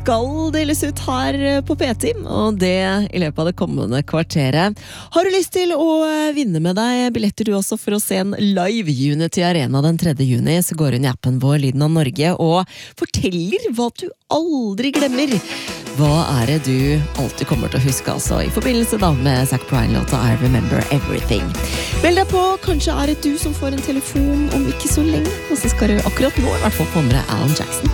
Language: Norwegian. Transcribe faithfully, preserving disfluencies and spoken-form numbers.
skal deles ut her på P-Team, og det i løpet av det kommende kvarteret. Har du lyst til å vinne med deg billetter du også for å se en live Unity Arena den tredje juni, så går hun i appen vår Lyden av Norge og forteller hva du aldri glemmer. Hva er det du alltid kommer til å huske, altså, i forbindelse da med Zac Bryan-låta I Remember Everything. Meld deg på, kanskje er det du som får en telefon om ikke så lenge, og så skal du akkurat nå i hvert fall få med deg Alan Jackson.